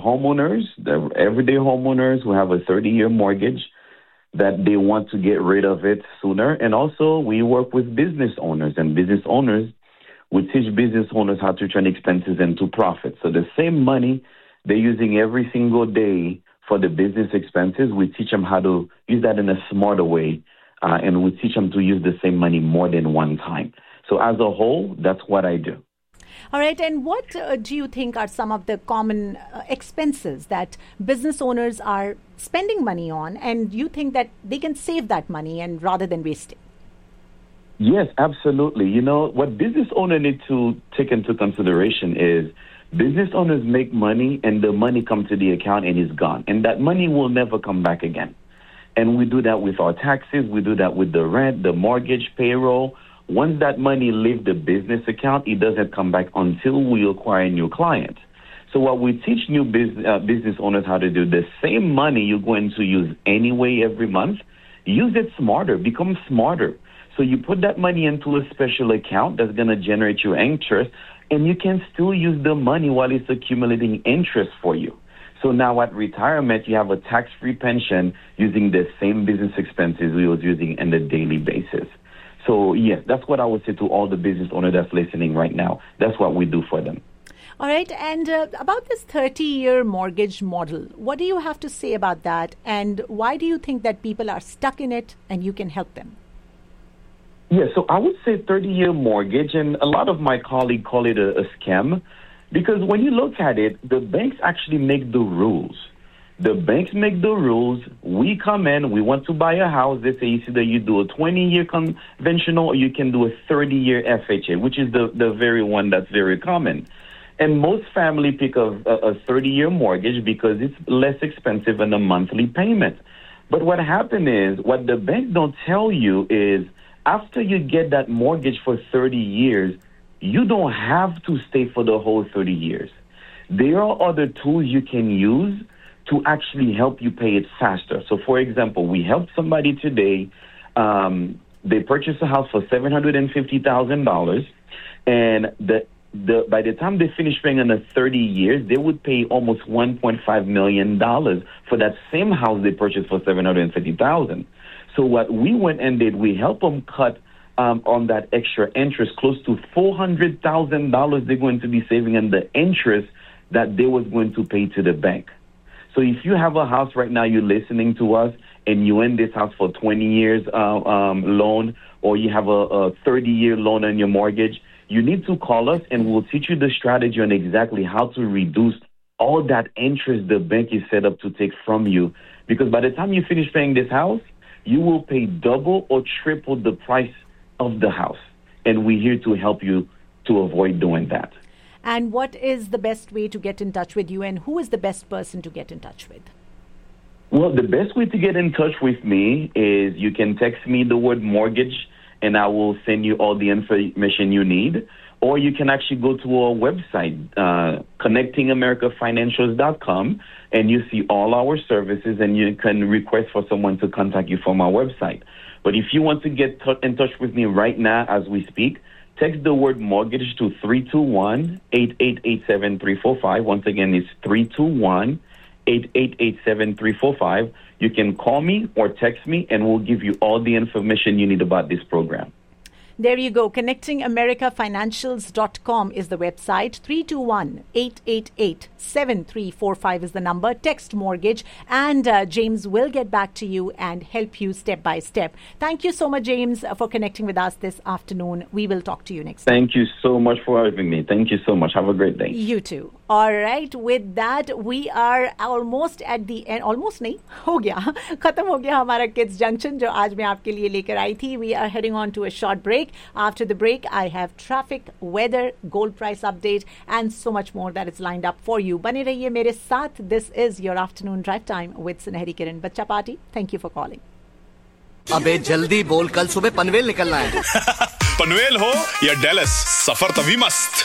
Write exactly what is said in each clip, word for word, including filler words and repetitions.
homeowners, the everyday homeowners who have a thirty-year mortgage that they want to get rid of it sooner. And also we work with business owners, and business owners, we teach business owners how to turn expenses into profit. So the same money they're using every single day for the business expenses, we teach them how to use that in a smarter way, uh, and we teach them to use the same money more than one time. So as a whole, that's what I do. All right. And what uh, do you think are some of the common uh, expenses that business owners are spending money on, and you think that they can save that money and rather than wasting? Yes, absolutely. You know, what business owners need to take into consideration is business owners make money and the money comes to the account and is gone. And that money will never come back again. And we do that with our taxes. We do that with the rent, the mortgage, payroll. Once that money leaves the business account, it doesn't come back until we acquire a new client. So what we teach new business, uh, business owners how to do, the same money you're going to use anyway every month, use it smarter, become smarter. So you put that money into a special account that's going to generate you interest, and you can still use the money while it's accumulating interest for you. So now at retirement, you have a tax-free pension using the same business expenses we was using on a daily basis. So, yes, that's what I would say to all the business owners that's listening right now. That's what we do for them. All right. And uh, about this thirty-year mortgage model, what do you have to say about that? And why do you think that people are stuck in it and you can help them? Yeah, so I would say thirty-year mortgage, and a lot of my colleagues call it a, a scam, because when you look at it, the banks actually make the rules. The banks make the rules. We come in, we want to buy a house. They say either you do a twenty-year conventional or you can do a thirty-year F H A, which is the, the very one that's very common. And most families pick a, a thirty-year mortgage because it's less expensive than a monthly payment. But what happened is, what the bank don't tell you is, after you get that mortgage for thirty years, you don't have to stay for the whole thirty years. There are other tools you can use to actually help you pay it faster. So, for example, we helped somebody today. Um, they purchased a house for seven hundred fifty thousand dollars, and the the by the time they finish paying in the thirty years, they would pay almost one point five million dollars for that same house they purchased for seven hundred fifty thousand dollars. So what we went and did, we helped them cut um, on that extra interest, close to four hundred thousand dollars they're going to be saving on the interest that they was going to pay to the bank. So if you have a house right now, you're listening to us, and you in this house for twenty years uh, um, loan, or you have a, a thirty-year loan on your mortgage, you need to call us, and we'll teach you the strategy on exactly how to reduce all that interest the bank is set up to take from you. Because by the time you finish paying this house, you will pay double or triple the price of the house. And we're here to help you to avoid doing that. And what is the best way to get in touch with you, and who is the best person to get in touch with? Well, the best way to get in touch with me is you can text me the word mortgage, and I will send you all the information you need. Or you can actually go to our website, uh, connecting america financials dot com, and you see all our services, and you can request for someone to contact you from our website. But if you want to get t- in touch with me right now as we speak, text the word mortgage to three two one, eight eight eight seven, three four five. Once again, it's three two one, eight eight eight seven, three four five. You can call me or text me, and we'll give you all the information you need about this program. There you go. connecting america financials dot com is the website. three two one, eight eight eight, seven three four five is the number. Text mortgage, and uh, James will get back to you and help you step by step. Thank you so much, James, for connecting with us this afternoon. We will talk to you next time. Thank you so much for having me. Thank you so much. Have a great day. You too. All right. With that, we are almost at the end. Almost nahi, ho gaya. Khatam ho gaya hamara Kids Junction, jo aaj main aapke liye lekar aayi thi. We are heading on to a short break. After the break, I have traffic, weather, gold price update, and so much more that is lined up for you. Bane rahiye mere saath. This is your afternoon drive time with Sunehri Kiran Bachcha Party. Thank you for calling. अबे जल्दी बोल, कल सुबह पनवेल निकलना है। पनवेल हो या Dallas, सफर तभी मस्त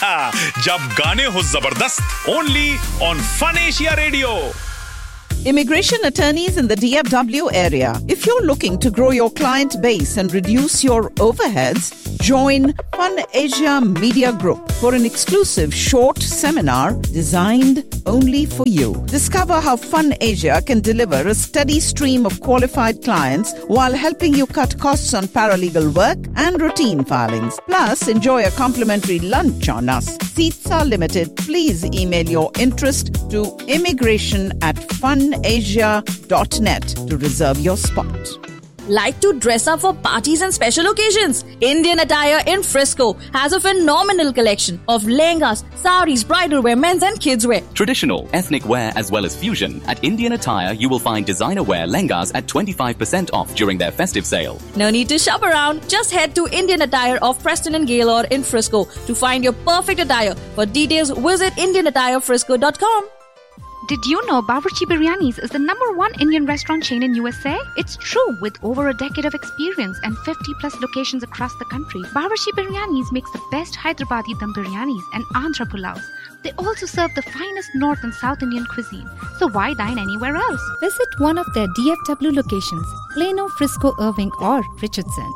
जब गाने हो जबरदस्त। Only on Fun Asia Radio. Immigration attorneys in the D F W area. If you're looking to grow your client base and reduce your overheads, Join Fun Asia Media Group for an exclusive short seminar designed only for you. Discover how Fun Asia can deliver a steady stream of qualified clients while helping you cut costs on paralegal work and routine filings. Plus, enjoy a complimentary lunch on us. Seats are limited. Please email your interest to immigration at funasia dot net to reserve your spot. Like to dress up for parties and special occasions? Indian Attire in Frisco has a phenomenal collection of lehengas, saris, bridal wear, men's and kids wear. Traditional, ethnic wear as well as fusion. At Indian Attire, you will find designer wear lehengas at twenty-five percent off during their festive sale. No need to shop around. Just head to Indian Attire of Preston and Gaylord in Frisco to find your perfect attire. For details, visit indian attire frisco dot com. Did you know Bawarchi Biryanis is the number one Indian restaurant chain in U S A? It's true. With over a decade of experience and fifty plus locations across the country, Bawarchi Biryanis makes the best Hyderabadi dum biryanis and Andhra pulaus. They also serve the finest North and South Indian cuisine. So why dine anywhere else? Visit one of their D F W locations, Plano, Frisco, Irving or Richardson.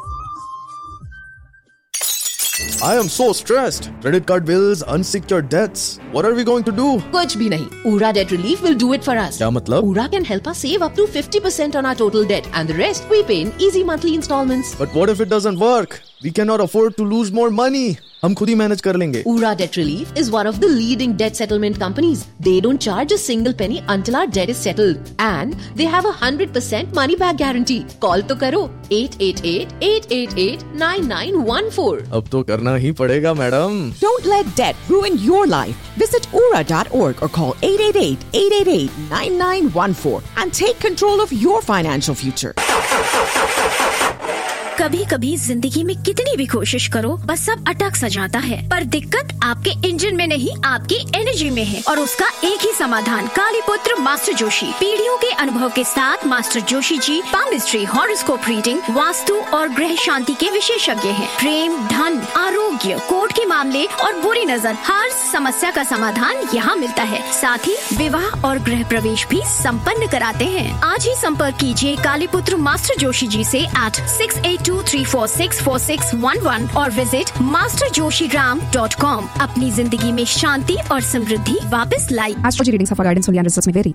I am so stressed. Credit card bills, unsecured debts. What are we going to do? कुछ भी नहीं. Ura Debt Relief will do it for us. क्या मतलब? Ura can help us save up to fifty percent on our total debt and the rest we pay in easy monthly installments. But what if it doesn't work? We cannot afford to lose more money. हम खुद ही manage कर लेंगे. Ura Debt Relief is one of the leading debt settlement companies. They don't charge a single penny until our debt is settled. And they have a one hundred percent money back guarantee. Call तो करो eight eight eight, eight eight eight, nine nine one four. अब तो करना ही पड़ेगा madam. Don't let debt ruin your life. Visit ura dot org or call eight eight eight, eight eight eight, nine nine one four and take control of your financial future. कभी कभी जिंदगी में कितनी भी कोशिश करो बस सब अटक सा जाता है, पर दिक्कत आपके इंजन में नहीं आपकी एनर्जी में है और उसका एक ही समाधान कालीपुत्र मास्टर जोशी। पीढ़ियों के अनुभव के साथ master Joshi ji palmistry, horoscope reading, vastu और ग्रह शांति के विशेषज्ञ हैं। प्रेम, धन, आरोग्य, कोर्ट के मामले और बुरी नजर, हर समस्या का समाधान यहाँ मिलता है। साथ ही विवाह और गृह प्रवेश भी संपन्न कराते हैं। आज ही संपर्क कीजिए कालीपुत्र मास्टर जोशी जी से eight six eight to three four six four six one one और visit master Joshi Ram dot com. अपनी जिंदगी में शांति और समृद्धि वापस लाई। Astrology readings for guidance only and results may vary.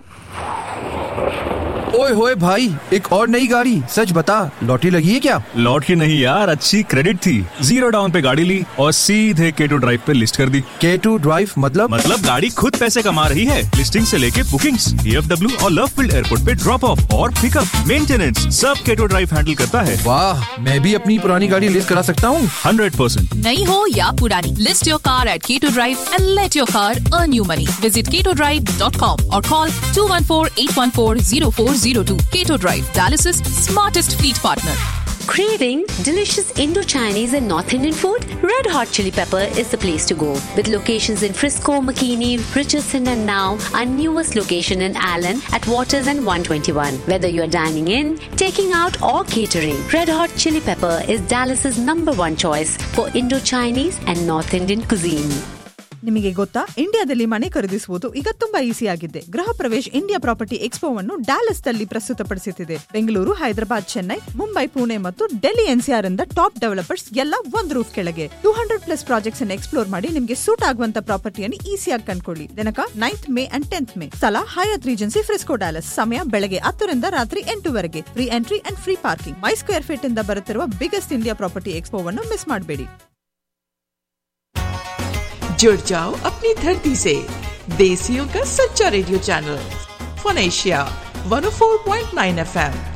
ओए होए भाई, एक और नई गाड़ी, सच बता, लॉटरी लगी है क्या? लॉटरी नहीं यार, अच्छी क्रेडिट थी। जीरो डाउन पे गाड़ी ली और सीधे के टू ड्राइव पे लिस्ट कर दी। के टू ड्राइव मतलब? मतलब गाड़ी खुद पैसे कमा रही है। लिस्टिंग से लेके बुकिंग्स, डी एफ डब्ल्यू और लवफील्ड एयरपोर्ट पे ड्रॉप ऑफ और पिकअप, मेंटेनेंस सब के टू ड्राइव हैंडल करता है। वाह, मैं भी अपनी पुरानी गाड़ी लिस्ट करा सकता हूँ। Hundred percent. नई हो या पुरानी, लिस्ट योर कार एट के to drive and let your car earn you money. Visit के टू ड्राइव डॉट कॉम और call to one four eight one four zero four zero to. के to Drive, Dallas's smartest fleet partner. Craving delicious Indo-Chinese and North Indian food? Red Hot Chili Pepper is the place to go. With locations in Frisco, McKinney, Richardson and now our newest location in Allen at Waters and one twenty-one. Whether you are dining in, taking out or catering, Red Hot Chili Pepper is Dallas's number one choice for Indo-Chinese and North Indian cuisine. ನಿಮಗೆ ಗೊತ್ತಾ, ಇಂಡಿಯಾದಲ್ಲಿ ಮನೆ ಖರೀದಿಸುವುದು ಈಗ ತುಂಬಾ easy ಆಗಿದೆ. ಗೃಹ Pravesh India property ಎಕ್ಸ್ಪೋವನ್ನು Dallas ನಲ್ಲಿ ಪ್ರಸ್ತುತಪಡಿಸುತ್ತಿದೆ. ಬೆಂಗಳೂರು, ಹೈದರಾಬಾದ್, ಚೆನ್ನೈ, ಮುಂಬೈ, ಪುಣೆ ಮತ್ತು ಡೆಲ್ಲಿ ಎನ್ಸಿಆರ್ ಇಂದ ಟಾಪ್ ಡೆವಲಪರ್ಸ್ ಎಲ್ಲ ಒಂದ್ ರೂಫ್ ಕೆಳಗೆ ಟೂ ಹಂಡ್ರೆಡ್ ಪ್ಲಸ್ ಪ್ರಾಜೆಕ್ಟ್ಸ್ ಅನ್ನು ಎಕ್ಸ್ಪ್ಲೋರ್ ಮಾಡಿ ನಿಮಗೆ ಸೂಟ್ ಆಗುವಂತ ಪ್ರಾಪರ್ಟಿಯನ್ನು ಈಸಿಯಾಗಿ ಕಂಡುಕೊಳ್ಳಿ. ದಿನಾಂಕ ninth May and tenth May. ಸ್ಥಳ ಹಯಾತ್ ರೀಜೆನ್ಸಿ ಫ್ರಿಸ್ಕೋ ಡ್ಯಾಲಸ್. ಸಮಯ ಬೆಳಗ್ಗೆ ಹತ್ತರಿಂದ ರಾತ್ರಿ ಎಂಟುವರೆಗೆ. Free entry and free parking. My square feet ಇಂದ ಬರುತ್ತಿರುವ ಬಿಗ್ಗೆಸ್ಟ್ ಇಂಡಿಯಾ ಪ್ರಾಪರ್ಟಿ ಎಕ್ಸ್ಪೋವನ್ನು ಮಿಸ್ ಮಾಡಬೇಡಿ. जुड़ जाओ अपनी धरती से, देसियों का सच्चा radio channel fun Asia one O four point nine F M.